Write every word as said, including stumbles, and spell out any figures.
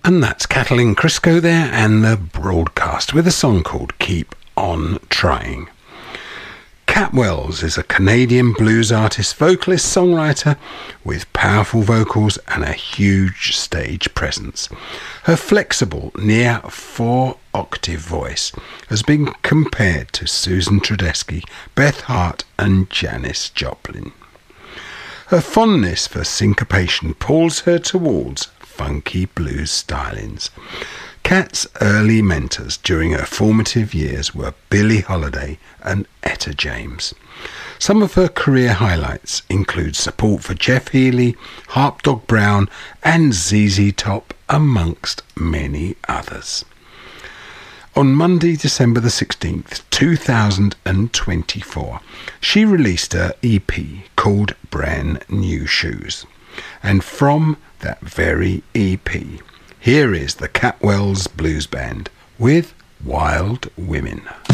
And that's Katalin Crisco there and the Broadcast with a song called Keep On Trying. Cat Wells is a Canadian blues artist, vocalist, songwriter with powerful vocals and a huge stage presence. Her flexible, near four-octave voice has been compared to Susan Tedeschi, Beth Hart and Janis Joplin. Her fondness for syncopation pulls her towards funky blues stylings. Kat's early mentors during her formative years were Billie Holiday and Etta James. Some of her career highlights include support for Jeff Healey, Harp Dog Brown and Z Z Top, amongst many others. On Monday, December the sixteenth, two thousand twenty-four, she released her E P called Brand New Shoes. And from that very E P, here is the Cat Wells Blues Band with Wild Women.